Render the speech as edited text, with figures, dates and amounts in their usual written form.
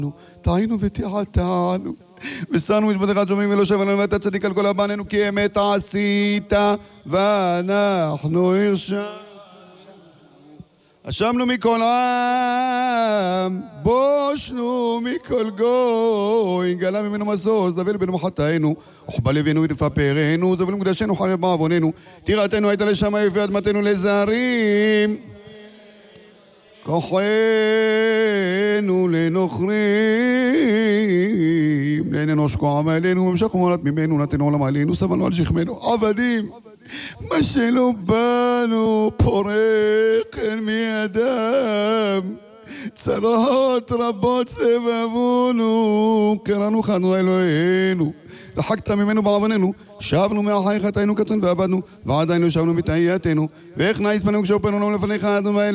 טעינו ותעתענו ושרנו משפטיך שומעים ולא שבנו ואתה צדיק על כל הבנינו כי אמת עשית ואנחנו אשמנו מכל עם בושנו מכל גוי גלה ממנו מזוז דבל בנו מחתנו וחבל לבינו ודפה פארנו זבל מקדשנו חרב בעווננו תיראתנו הייתה לשם יפי אדמתנו לזרים כוחנו לנוכרים לעינינו שקוע עמלנו ומשך ומרת ממנו נתנו עולם עלינו סבלנו על שכמנו עבדים מה שלא בנו פורק אין מידם צרות רבות סבבונו קראנו חנו אלוהינו רחקת ממנו בעווננו שבנו מאחי חטאינו קטן ועבדנו ועדיין שבנו בתחייתנו ואיך נעיס פנינו כשאופנו לפניך אדוני